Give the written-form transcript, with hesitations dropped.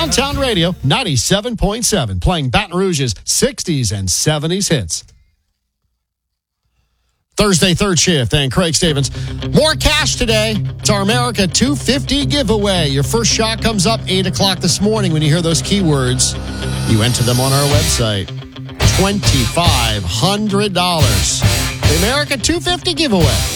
Downtown Radio 97.7, playing Baton Rouge's 60s and 70s hits. Thursday, third shift, and Craig Stevens. More cash today. It's our America 250 giveaway. Your first shot comes up 8 o'clock this morning. When you hear those keywords, you enter them on our website. $2,500. The America 250 giveaway.